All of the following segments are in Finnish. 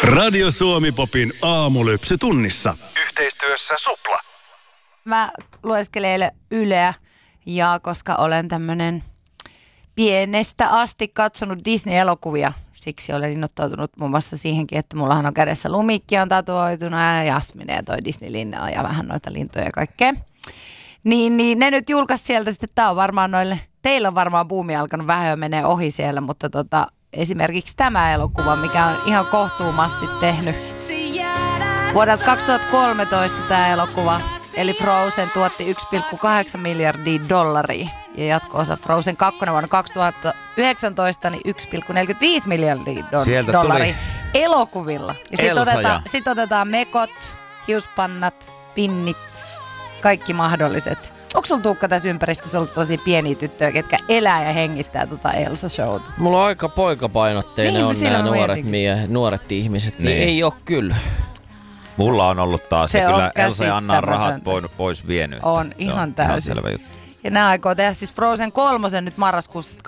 Radio Suomi Popin aamulypsy tunnissa. Yhteistyössä Supla. Mä lueskelen Yleä ja koska olen tämmönen pienestä asti katsonut Disney-elokuvia, siksi olen innoittautunut muun muassa siihenkin, että mullahan on kädessä lumikki on tatuoituna ja Jasmine ja toi Disney-linna ja vähän noita lintuja ja kaikkea. Niin ne nyt julkaisi sieltä sitten, tää on varmaan noille, teillä on varmaan buumi alkanut vähän jo menee ohi siellä, mutta esimerkiksi tämä elokuva, mikä on ihan kohtuumassit tehnyt. Vuodelta 2013 tämä elokuva, eli Frozen tuotti $1,8 miljardia ja jatko-osa Frozen 2 vuonna 2019 niin $1,45 miljardia elokuvilla. Ja sitten otetaan mekot, hiuspannat, pinnit, kaikki mahdolliset. Onko sulla Tuukka tässä ympäristössä ollut tosi pieniä tyttöjä, ketkä elää ja hengittää Elsa-showta? Mulla on aika poikapainotteinen niin, on nämä nuoret ihmiset, niin ei ole kyllä. Mulla on ollut taas, ja kyllä Elsa ja Anna on rahat pois vienyt. On ihan täysin. Selvä juttu. Ja nämä aikoo tehdä siis Frozen 3 nyt marraskuussa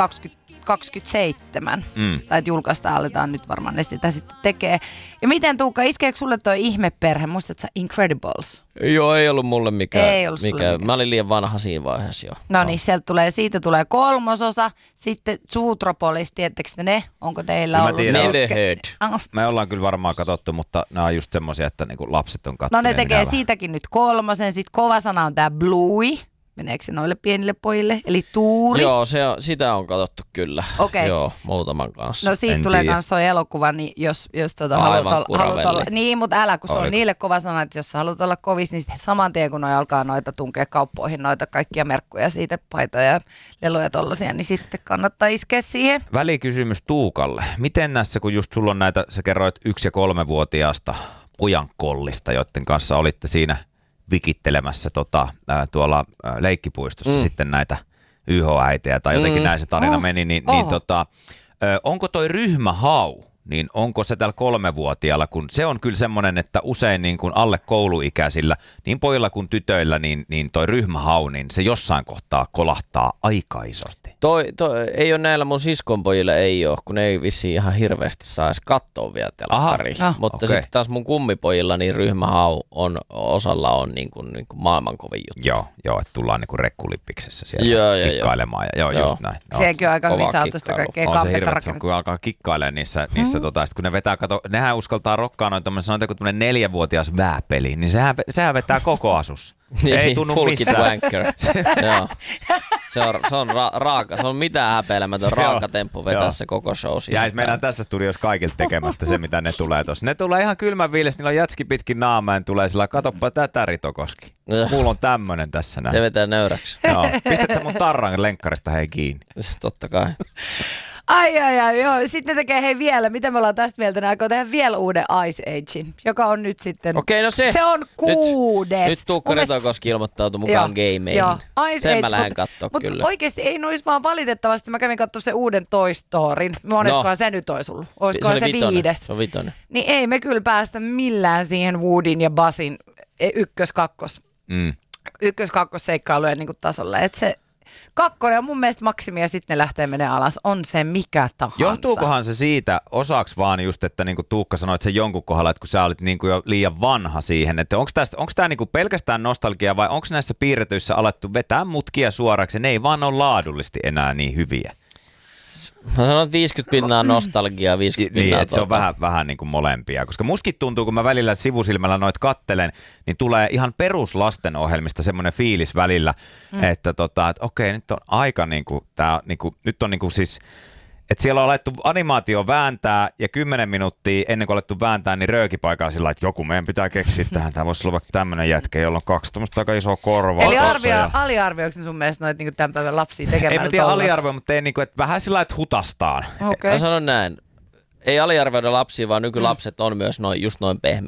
2027. Tai että julkaista aletaan nyt varmaan ne sitä sitten tekee. Ja miten Tuukka, iskeekö sulle toi ihmeperhe? Muistatko sä Incredibles? Joo, ei ollut mulle mikään. Mä olin liian vanha siinä vaiheessa jo. No niin, siitä tulee 3. osa. Sitten Zootropolis, tiedättekö ne? Onko teillä ollut se? Never heard. Me ollaan kyllä varmaan katsottu, mutta nämä on just semmoisia, että niinku lapset on katsoneet. No ne tekee siitäkin nyt 3. Sitten kova sana on tää Bluey. Meneekö se noille pienille pojille? Eli Tuuri. Joo, sitä on katsottu kyllä. Okay. Joo, muutaman kanssa. No siitä tulee kans toi elokuva, niin jos haluat olla. Niin, mutta älä, kun se on niille kova sana, että jos sä haluat olla kovis, niin sitten saman tien kun noi alkaa noita tunkea kauppoihin, noita kaikkia merkkuja siitä, paitoja ja leluja tollasia, niin sitten kannattaa iskeä siihen. Välikysymys Tuukalle. Miten näissä, kun just sulla on näitä, sä kerroit 1- ja 3-vuotiaasta pojankollista, joiden kanssa olitte siinä vikittelemässä tuolla leikkipuistossa sitten näitä YH-äitejä tai jotenkin näin se tarina meni, niin onko toi ryhmähau, niin onko se tällä 3-vuotiaalla, kun se on kyllä semmoinen, että usein niin kuin alle kouluikäisillä, niin pojilla kuin tytöillä, niin toi ryhmähau, niin se jossain kohtaa kolahtaa aika isosti. Toi ei ole näillä mun siskonpojilla ei ole, kun ne ei vissiin ihan hirveästi saa edes katsoa vielä telkkari. Mutta sitten taas mun kummipojilla niin ryhmähau osalla on niin kuin maailman kovin juttu. Joo, että tullaan niin kuin rekkulippiksessä siellä kikkailemaan. Joo, just näin. Sekin on aika hyvin saatu sitä kaikkea kampetta rakennetta. Se kun alkaa kikkailemaan niissä kun ne vetää, nehän uskaltaa rokkaa noin tommoinen, sanotaanko tämmöinen 4-vuotias vääpeli, niin sehän vetää koko asus. Ei tunnu missään. Joo. Se on raaka, se on mitään häpeilemätön raaka temppu vetää se koko show. Ja meidän tässä studiossa kaikilta tekemättä se, mitä ne tulee tossa. Ne tulee ihan kylmän viilestä, niillä on jätski pitkin naamaan, tulee sillä, katoppa tätä Ritokoski. Mulla on tämmönen tässä näin. Se vetää nöyräksi. Joo. Pistät sä mun tarran lenkkarista kiinni? Totta kai. Ai, joo. Sitten ne tekee vielä, mitä me ollaan tästä mieltä, ne aikoo tehdä vielä uuden Ice Agein, joka on nyt sitten, okei, no se on 6. Nyt Tuukka Ritokoski ilmoittautui mukaan gameihin. Sen mä lähden kattoo kyllä. Mutta oikeesti ei nois vaan valitettavasti, mä kävin katsomaan sen uuden Toy Storyn. Moneskohan se nyt olisi ollut? Olisikohan se 5? Se on 5. Niin ei me kyllä päästä millään siihen Woodyn ja Buzzin ykkös-kakkos-seikkailujen niin tasolle. Että se 2 on mun mielestä maksimi ja sitten ne lähtee menee alas. On se mikä tahansa. Johtuukohan se siitä osaksi vaan just, että niin kuin Tuukka sanoit sen jonkun kohdalla, että kun sä olit niin kuin jo liian vanha siihen, että onko tämä niin kuin pelkästään nostalgia vai onko näissä piirretyissä alettu vetää mutkia suoraksi? Ne ei vaan ole laadullisesti enää niin hyviä. Mä sanon 50% nostalgiaa, 50% niin, että se on vähän niin kuin molempia. Koska mustakin tuntuu, kun mä välillä sivusilmällä noit kattelen, niin tulee ihan peruslastenohjelmista semmoinen fiilis välillä, että okei, nyt on aika niin kuin, nyt on niin kuin siis, että siellä on alettu animaatio vääntää ja 10 minuuttia ennen kuin alettu vääntää, niin röökipaikaa sillä, että joku meidän pitää keksiä tähän. Tämä voisi olla vaikka tämmöinen jätkä, jolla on 2 tämmöistä aika isoa korvaa. Eli aliarvioiko sun mielestä noita niin tämän päivän lapsia tekemällä? Ei mä tiedä aliarvio, mutta ei, niin kuin, että vähän sillä että hutastaan. Okay. Mä sanon näin. Ei aliarvioida lapsia, vaan nykylapset on myös just noin pehmeitä.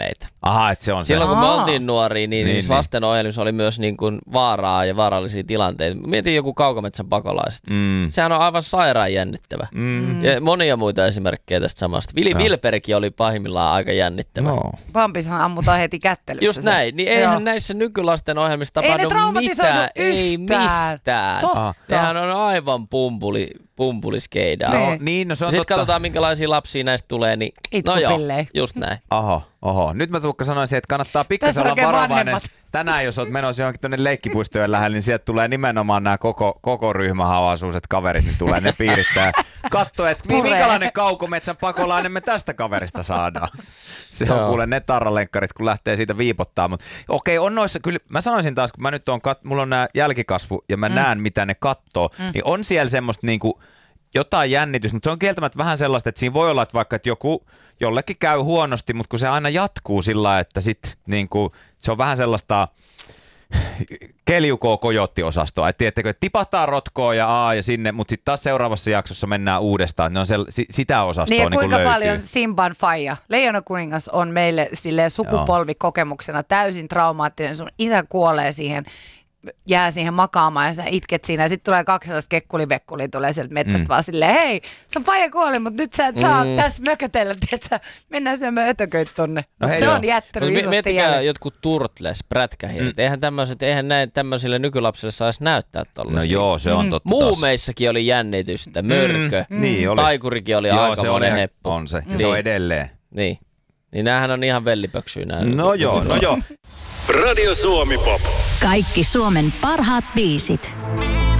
Aha, että se on silloin se. kun me oltiin nuoria, niin lastenohjelmissa oli myös niin kuin vaaraa ja vaarallisia tilanteita. Mietin joku Kaukometsän pakolaiset. Sehän on aivan sairaan jännittävä. Ja monia muita esimerkkejä tästä samasta. Vilperikin oli pahimmillaan aika jännittävä. No. Vamppishan ammutaan heti kättelyssä. Just näin. Niin eihän näissä nykylasten ohjelmissa tapahdu mitään. Ei mistään. Totta. Nehän on aivan pumpuliskeidaa. Niin, no se on sitten totta. katsotaan, minkälaisia lapsia näistä tulee. Niin, no joo, just näin. Oho. Nyt mä Tuukka sanoisin, että kannattaa pikkasen olla varovainen. Tänään, jos oot menossa johonkin tuonne leikkipuistojen lähelle, niin sieltä tulee nimenomaan nämä koko ryhmän havaisuuset kaverit, niin tulee ne piirittää. Katso, että minkälainen Kaukometsän pakolainen me tästä kaverista saadaan. Se on kuule ne tarralenkkarit, kun lähtee siitä viipottaa. Mutta okei, on noissa, kyllä mä sanoisin taas, kun mä nyt mulla on nämä jälkikasvu ja mä näen, mitä ne kattoo, niin on siellä semmoista niinku jotain jännitystä, mutta se on kieltämättä vähän sellaista, että siinä voi olla, että vaikka että jollekin käy huonosti, mutta kun se aina jatkuu sillä lailla, että sit, niinku, se on vähän sellaista keljukoo kojotti-osastoa, että tiedättekö, että tipahtaa rotkoon ja sinne, mutta sitten taas seuraavassa jaksossa mennään uudestaan, ne on sitä osastoa niin kuinka löytyy. Paljon Simban faija, Leijona kuningas on meille silleen sukupolvikokemuksena täysin traumaattinen, sun isä kuolee siihen, jää siihen makaamaan ja sä itket siinä ja sitten tulee 2 sellaista kekkulivekkulia tulee sieltä mettästä vaan silleen, hei, sun faija kuoli, mutta nyt sä et saa tässä mökötellä, tietsä, mennään syömään ötököitä tonne. No se on jättänyt isosti miettikää jotkut turtles, prätkähiiret, eihän näin tämmöisille nykylapsille saisi näyttää tollaisia. No joo, se on totta. Muumeissakin oli jännitystä, mörkö, niin oli. Taikurikin oli aikamoinen heppu. On se, ja se on edelleen. Niin näähän on ihan vellipöksyjä. No joo. Radio Suomi Pop. Kaikki Suomen parhaat biisit.